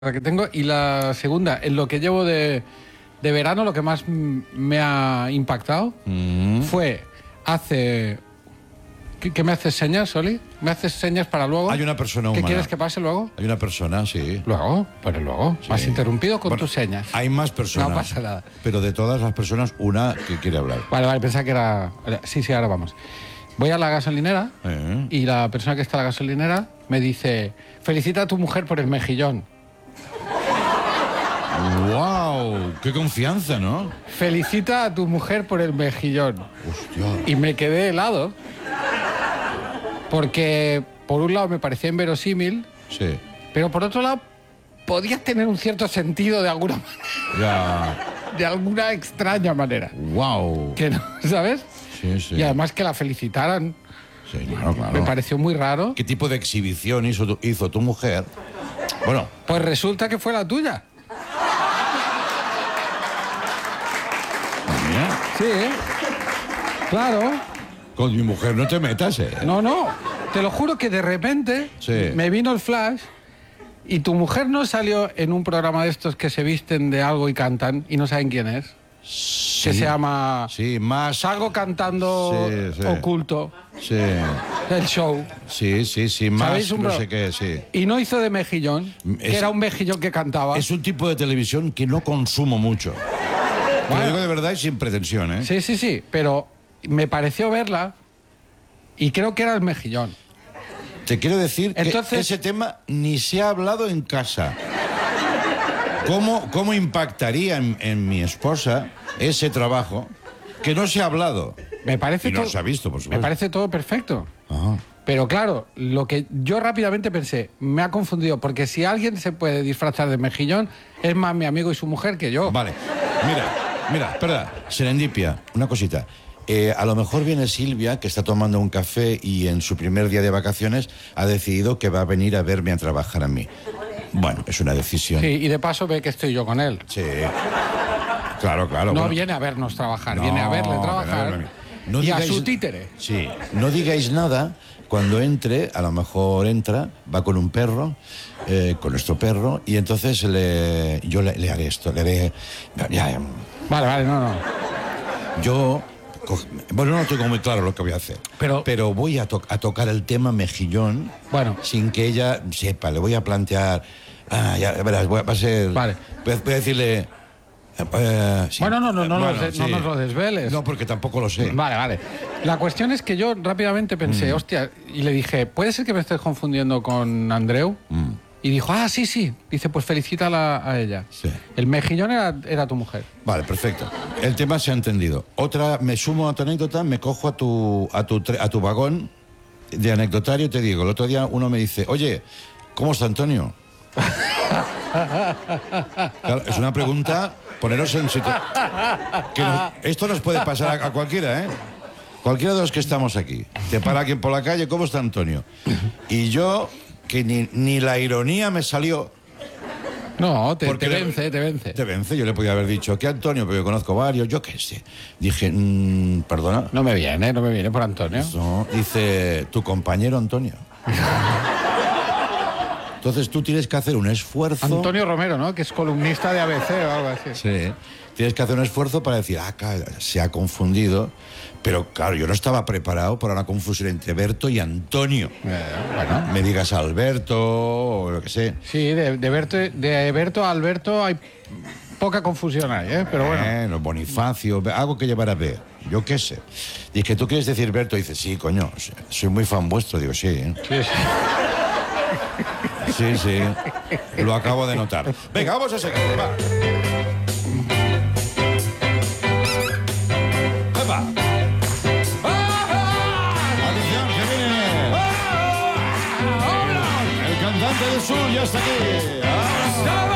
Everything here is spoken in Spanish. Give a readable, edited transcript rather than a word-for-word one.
La que tengo. Y la segunda, en lo que llevo de verano, lo que más me ha impactado fue hace... ¿Qué me haces señas, Soli? ¿Me haces señas para luego? Hay una persona humana. humana. ¿Qué quieres que pase luego? Hay una persona, sí. Luego, pero luego. Sí. Me has interrumpido con tus señas. Hay más personas. No pasa nada. Pero de todas las personas, una que quiere hablar. Vale, pensaba que era... Sí, ahora vamos. Voy a la gasolinera y la persona que está en la gasolinera me dice: felicita a tu mujer por el mejillón. ¡Wow! ¡Qué confianza!, ¿no? Felicita a tu mujer por el mejillón. ¡Hostia! Y me quedé helado. Porque, por un lado, me parecía inverosímil. Sí. Pero, por otro lado, podías tener un cierto sentido de alguna manera. Ya. De alguna extraña manera. ¡Wow! Que no, ¿sabes? Sí, sí. Y además que la felicitaran. Sí, claro, claro. Me pareció muy raro. ¿Qué tipo de exhibición hizo tu mujer? Bueno. Pues resulta que fue la tuya. Mira. Sí, ¿eh? Claro. Con mi mujer no te metas, ¿eh? No, te lo juro que de repente me vino el flash y tu mujer no salió en un programa de estos que se visten de algo y cantan y no saben quién es. Sí. Que se llama... Sí, más... Algo cantando oculto. Sí. El show. Sí, más Un no sé qué, sí. Y no hizo de mejillón, que era un mejillón que cantaba. Es un tipo de televisión que no consumo mucho. Te lo digo de verdad y sin pretensión, ¿eh? Sí, pero que pareció verla y creo que era el mejillón. Te quiero decir Entonces, que ese tema ni se ha hablado en casa. ¿Cómo impactaría en mi esposa ese trabajo que no se ha hablado? Me parece y no se ha visto, por supuesto. Me parece todo perfecto. Ajá. Pero claro, lo que yo rápidamente pensé, me ha confundido, porque si alguien se puede disfrazar de mejillón, es más mi amigo y su mujer que yo. Vale, mira, espera, serendipia, una cosita. A lo mejor viene Silvia, que está tomando un café y en su primer día de vacaciones ha decidido que va a venir a verme a trabajar a mí. Bueno, es una decisión. Sí, y de paso ve que estoy yo con él. Sí, claro. No viene a vernos trabajar, viene a verle trabajar no y digáis, a su títere. Sí, no digáis nada. Cuando entre, a lo mejor entra, va con un perro, con nuestro perro, y entonces yo le haré esto, le haré... Vale, no. Yo... Bueno, no tengo muy claro lo que voy a hacer. Pero voy a tocar el tema mejillón, sin que ella sepa. Le voy a plantear... ya verás, va a ser... Vale. Voy a decirle... sí. Bueno, no nos lo desveles. No, porque tampoco lo sé. Vale. La cuestión es que yo rápidamente pensé, hostia, y le dije, ¿puede ser que me estés confundiendo con Andreu? Y dijo, sí. Dice, pues felicítala a ella. Sí. El mejillón era tu mujer. Vale, perfecto. El tema se ha entendido. Otra, me sumo a tu anécdota, me cojo a tu vagón de anecdotario y te digo, el otro día uno me dice, oye, ¿cómo está Antonio? Claro, es una pregunta, poneros en situación. Esto nos puede pasar a cualquiera, ¿eh? Cualquiera de los que estamos aquí. Te para alguien por la calle, ¿cómo está Antonio? Y yo, que ni la ironía me salió. No, te vence. Te vence, yo le podía haber dicho, ¿qué Antonio? Pero yo conozco varios, yo qué sé. Dije, perdona. No me viene por Antonio. No, dice, tu compañero Antonio. Entonces tú tienes que hacer un esfuerzo... Antonio Romero, ¿no? Que es columnista de ABC o algo así. Sí. Tienes que hacer un esfuerzo para decir, se ha confundido. Pero claro, yo no estaba preparado para una confusión entre Berto y Antonio. Bueno. Me digas Alberto o lo que sé. Sí, de Berto a Alberto hay poca confusión ahí, ¿eh? Pero bueno. Bonifacio, algo que llevar a ver. Yo qué sé. Dije, ¿tú quieres decir Berto? Y dice, sí, coño, soy muy fan vuestro. Digo, sí, ¿eh? Sí. Lo acabo de notar. Venga, vamos a seguir. Va. ¡Epa! ¡Atención, que viene! El cantante del sur ya está aquí.